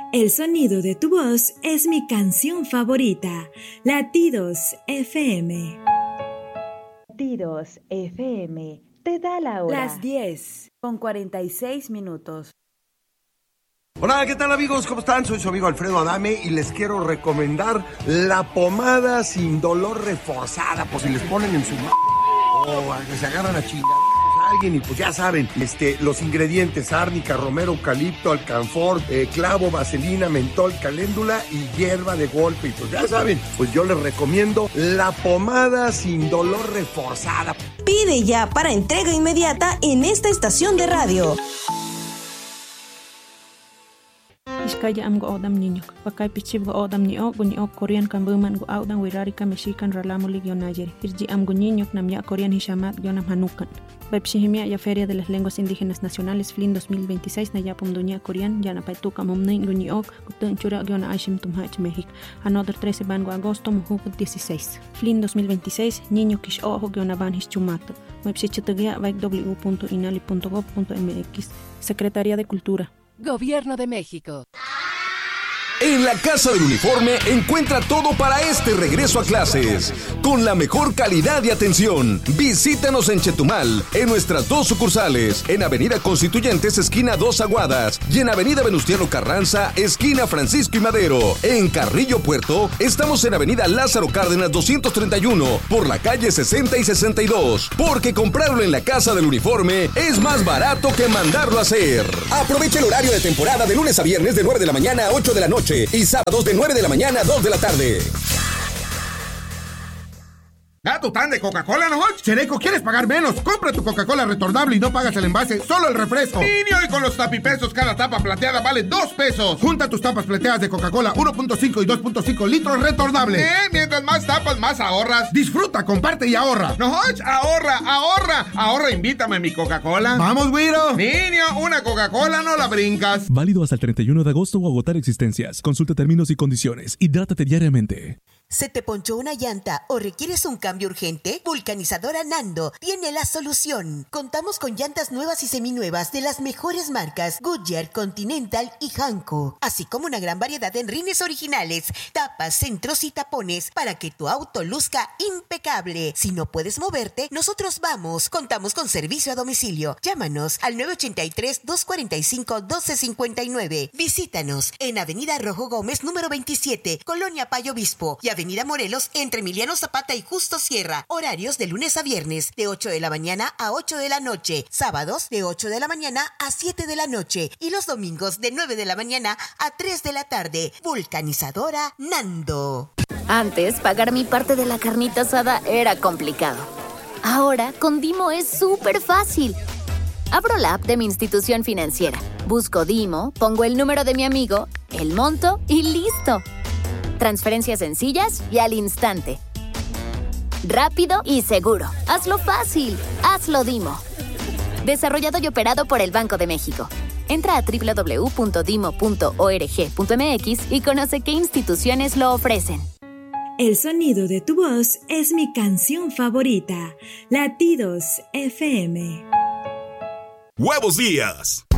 El sonido de tu voz es mi canción favorita. Latidos FM. Latidos FM te da la hora. Las 10:46. Hola, ¿qué tal amigos? ¿Cómo están? Soy su amigo Alfredo Adame y les quiero recomendar la pomada sin dolor reforzada, por si les ponen en su o se agarran a chingar a alguien y pues ya saben, los ingredientes: árnica, romero, eucalipto, alcanfor, clavo, vaselina, mentol, caléndula y hierba de golpe. Y pues ya saben, pues yo les recomiendo la pomada sin dolor reforzada. Pide ya para entrega inmediata en esta estación de radio. Iskaya am go odam niño. Pakai pichib go odam ni ok Korean kan buman go audan wirarika mexican ralamo ligion ayer. Irji am go niño nam ya Korean hishamat gionam hanukan. Bepshihimia ya Feria de las Lenguas Indígenas Nacionales FLIN 2026 na yapum dunia Korean ya na paituka momnin go ni ok kutun chura giona ashim tumhach México. Another 13 ban go agosto mujuk 16. FLIN 2026 niño kish ojo giona ban hischumato. Website www.inali.gov.mx. Secretaría de Cultura. Gobierno de México. En la Casa del Uniforme encuentra todo para este regreso a clases. Con la mejor calidad y atención. Visítanos en Chetumal, en nuestras 2 sucursales. En Avenida Constituyentes, esquina 2 Aguadas. Y en Avenida Venustiano Carranza, esquina Francisco y Madero. En Carrillo Puerto, estamos en Avenida Lázaro Cárdenas 231, por la calle 60 y 62. Porque comprarlo en la Casa del Uniforme es más barato que mandarlo a hacer. Aprovecha el horario de temporada de lunes a viernes de 9 de la mañana a 8 de la noche. Y sábados de 9 de la mañana a 2 de la tarde. ¿Tu tan de Coca-Cola, no? Chereco, ¿quieres pagar menos? Compra tu Coca-Cola retornable y no pagas el envase, solo el refresco. Niño, y con los tapipesos, cada tapa plateada vale 2 pesos. Junta tus tapas plateadas de Coca-Cola 1.5 y 2.5 litros retornables. Mientras más tapas, más ahorras. Disfruta, comparte y ahorra. No, ahorra, invítame a mi Coca-Cola. ¡Vamos, güiro! Niño, una Coca-Cola no la brincas. Válido hasta el 31 de agosto o agotar existencias. Consulta términos y condiciones. Hidrátate diariamente. ¿Se te ponchó una llanta o requieres un cambio urgente? Vulcanizadora Nando tiene la solución. Contamos con llantas nuevas y seminuevas de las mejores marcas Goodyear, Continental y Hankook, así como una gran variedad de rines originales, tapas, centros y tapones para que tu auto luzca impecable. Si no puedes moverte, nosotros vamos. Contamos con servicio a domicilio. Llámanos al 983-245-1259. Visítanos en Avenida Rojo Gómez, número 27, Colonia Payo Obispo, y Avenida Morelos, entre Emiliano Zapata y Justo Sierra. Horarios de lunes a viernes, de 8 de la mañana a 8 de la noche. Sábados, de 8 de la mañana a 7 de la noche. Y los domingos, de 9 de la mañana a 3 de la tarde. Vulcanizadora Nando. Antes, pagar mi parte de la carnita asada era complicado. Ahora, con Dimo es súper fácil. Abro la app de mi institución financiera. Busco Dimo, pongo el número de mi amigo, el monto y ¡listo! Transferencias sencillas y al instante. Rápido y seguro. Hazlo fácil. Hazlo Dimo. Desarrollado y operado por el Banco de México. Entra a www.dimo.org.mx y conoce qué instituciones lo ofrecen. El sonido de tu voz es mi canción favorita. Latidos FM. ¡Huevos Días!